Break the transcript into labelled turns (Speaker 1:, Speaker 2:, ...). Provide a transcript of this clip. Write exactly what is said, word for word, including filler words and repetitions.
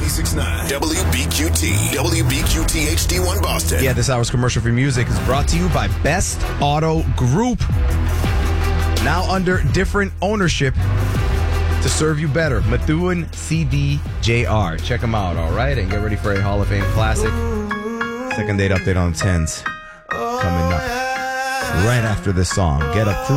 Speaker 1: ninety-six point nine W B Q T. W B Q T H D one Boston.
Speaker 2: Yeah, this hour's commercial-free music is brought to you by Best Auto Group. Now under different ownership to serve you better. Methuen C D J R. Check them out, all right? And get ready for a Hall of Fame classic. Second date update on the tens coming up right after this song. Get up.